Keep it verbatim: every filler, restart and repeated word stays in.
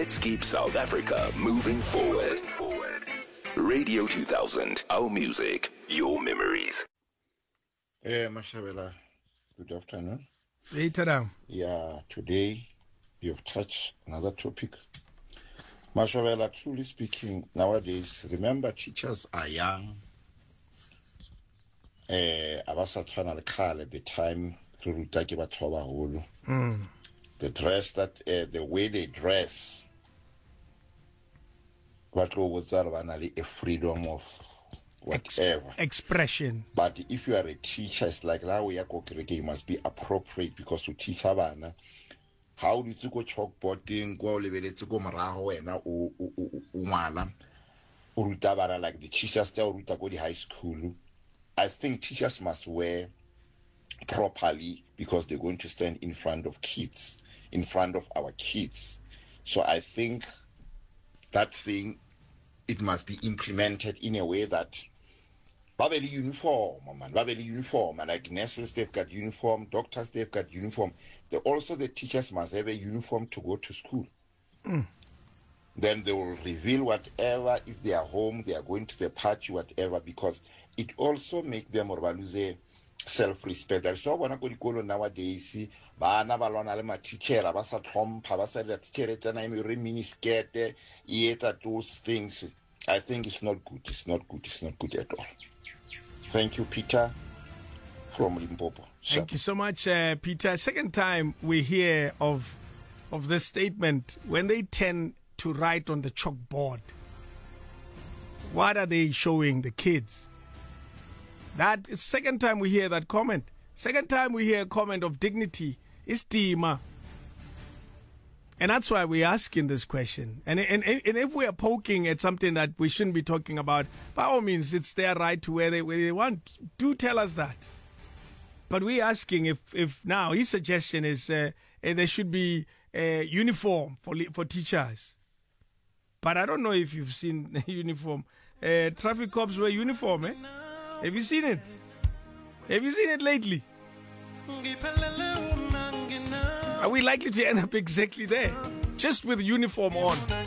Let's keep South Africa moving forward. Radio two thousand, our music, your memories. Eh, Mashabela, good afternoon. Later. Yeah, today you have touched another topic. Mashabela, truly speaking, nowadays, remember teachers are young. Eh, abasatwana lekhala at the time re ruta ke batho ba baholo. Mm. The dress that uh, the way they dress, what was a freedom of whatever Ex- expression. But if you are a teacher, it's like that way you must be appropriate because to teach abana. How do you go chalkboarding, go level to go maraho and umala urutabara like the teachers tell Ruta go the high school. I think teachers must wear properly because they're going to stand in front of kids, in front of our kids. So I think that thing, it must be implemented in a way that Babeli uniform, man, Babeli uniform, and like nurses, they've got uniform, doctors, they've got uniform. They also, the teachers must have a uniform to go to school. Mm. Then they will reveal whatever. If they are home, they are going to the party, whatever, because it also make them or lose self-respect. There's so one go to nowadays. See, bana balona le ma teacher, basa trompa, basa the teacher etana imi mini skirt, yeta those things. I think it's not good. It's not good. It's not good at all. Thank you, Peter, from Limpopo. So. Thank you so much, uh, Peter. Second time we hear of of this statement when they tend to write on the chalkboard. What are they showing the kids? That is second time we hear that comment. Second time we hear a comment of dignity is Tima. And that's why we're asking this question. And, and, and if we are poking at something that we shouldn't be talking about, by all means, it's their right to where they, where they want. Do tell us that. But we're asking if, if now his suggestion is uh, uh, there should be a uniform for, for teachers. But I don't know if you've seen a uniform. Uh, traffic cops wear uniform, eh? Have you seen it? Have you seen it lately? Are we likely to end up exactly there? Just with uniform on.